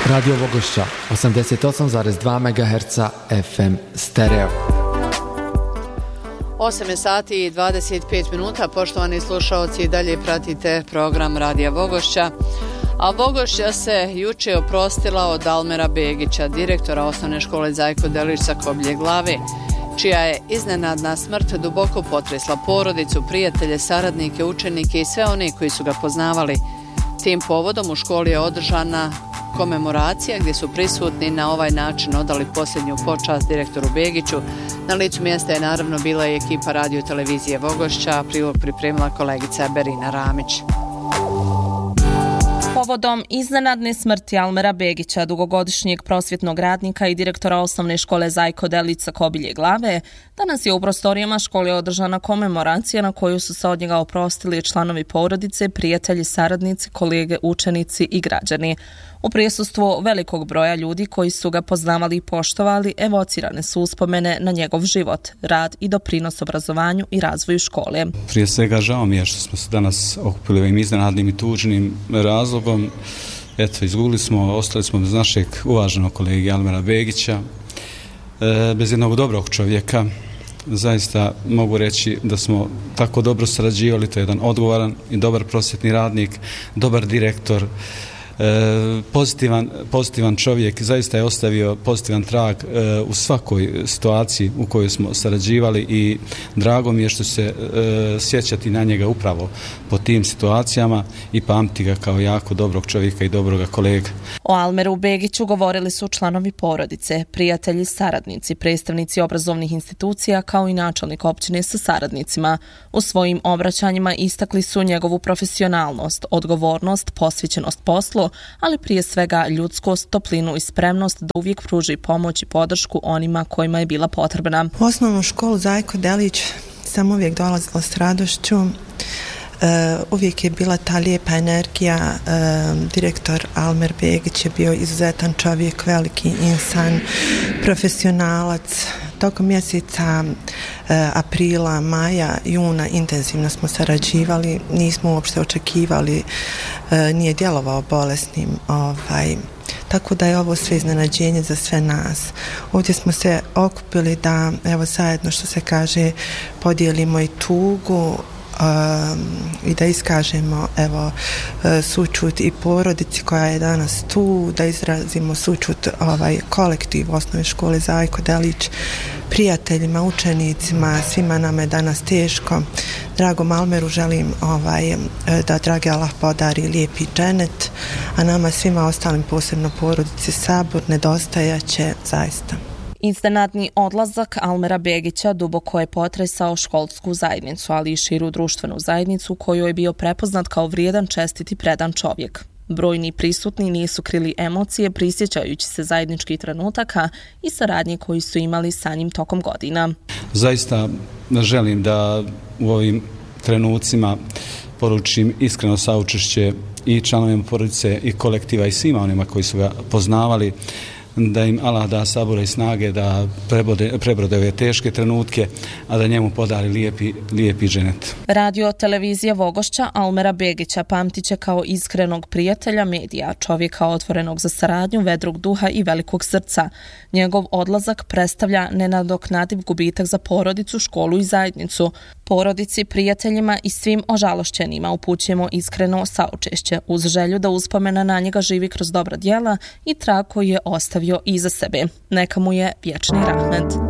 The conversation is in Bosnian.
Radio Vogošća 88,2 MHz FM stereo. 8 je sati i 25 minuta, poštovani slušalci, i dalje pratite program Radija Vogošća. A Vogošća se juče oprostila od Almera Begića, direktora osnovne škole Zajko Delić sa Koblje Glave, čija je iznenadna smrt duboko potresla porodicu, prijatelje, saradnike, učenike i sve one koji su ga poznavali. Tim povodom u školi je održana komemoracija gdje su prisutni na ovaj način odali posljednju počast direktoru Begiću. Na licu mjesta je naravno bila i ekipa radio televizije Vogošća, prilog pripremila kolegica Berina Ramić. Povodom iznenadne smrti Almera Begića, dugogodišnjeg prosvjetnog radnika i direktora osnovne škole Zajko Delić sa Kobilje Glave, danas je u prostorijama škole održana komemoracija na koju su se od njega oprostili članovi porodice, prijatelji, saradnici, kolege, učenici i građani. U prisustvu velikog broja ljudi koji su ga poznavali i poštovali, evocirane su uspomene na njegov život, rad i doprinos obrazovanju i razvoju škole. Prije svega žao mi je što smo se danas okupili ovim iznenadnim i tužnim razlogom. Eto, izgubili smo, ostali smo bez našeg uvaženog kolege Almera Begića, bez jednog dobrog čovjeka. Zaista mogu reći da smo tako dobro sarađivali, to je jedan odgovoran i dobar prosvjetni radnik, dobar direktor, pozitivan čovjek, zaista je ostavio pozitivan trag u svakoj situaciji u kojoj smo sarađivali i drago mi je što se sjećati na njega upravo po tim situacijama i pamti ga kao jako dobrog čovjeka i dobroga kolega. O Almeru Begiću govorili su članovi porodice, prijatelji, saradnici, predstavnici obrazovnih institucija kao i načelnik općine sa saradnicima. U svojim obraćanjima istakli su njegovu profesionalnost, odgovornost, posvećenost poslu, ali prije svega ljudskost, toplinu i spremnost da uvijek pruži pomoć i podršku onima kojima je bila potrebna. U osnovnu školu Zajko Delić sam uvijek dolazila s radošću. Uvijek je bila ta lijepa energija. Direktor Almer Begić je bio izuzetan čovjek, veliki insan, profesionalac. Tokom mjeseca aprila, maja, juna intenzivno smo sarađivali, nismo uopšte očekivali, nije djelovao bolesnim, tako da je ovo sve iznenađenje za sve nas. Ovdje smo se okupili da evo zajedno, što se kaže, podijelimo i tugu i da iskažemo sućut i porodici koja je danas tu, da izrazimo sućut kolektiv osnovne škole Zajko Delić, prijateljima, učenicima, svima nama je danas teško. Dragom Almeru želim da dragi Allah podari lijepi dženet, a nama svima ostalim, posebno porodici Sabur, nedostajaće zaista. Iznenadni odlazak Almera Begića duboko je potresao školsku zajednicu, ali i širu društvenu zajednicu koju je bio prepoznat kao vrijedan, čestit i predan čovjek. Brojni prisutni nisu krili emocije prisjećajući se zajedničkih trenutaka i saradnje koji su imali sa njim tokom godina. Zaista želim da u ovim trenucima poručim iskreno saučešće i članovima porodice i kolektiva i svima onima koji su ga poznavali, da im Allah da sabora i snage da prebrode ove teške trenutke, a da njemu podari lijepi dženet. Radio televizija Vogošća Almera Begića pamtit će kao iskrenog prijatelja medija, čovjeka otvorenog za saradnju, vedrog duha i velikog srca. Njegov odlazak predstavlja nenadoknadiv gubitak za porodicu, školu i zajednicu. Porodici, prijateljima i svim ožalošćenima upućujemo iskreno saučešće uz želju da uspomena na njega živi kroz dobra djela i trag koji je ostavio iza sebe. Neka mu je vječni rahmet.